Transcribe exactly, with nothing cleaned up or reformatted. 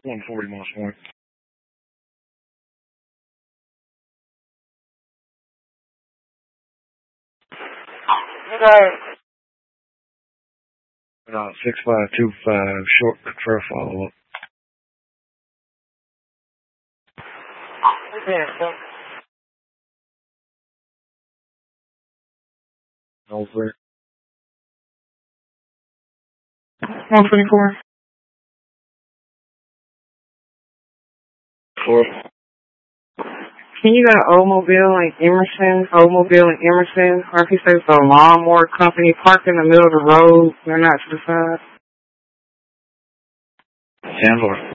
one forty Moss Point. Okay. Uh, six five two five, short for a follow-up. Yeah, so. Over. one twenty-four. Four. Can you got Oldsmobile and Emerson, Oldsmobile and Emerson, or if he says the lawnmower company parked in the middle of the road, they're not to the side? Ten four.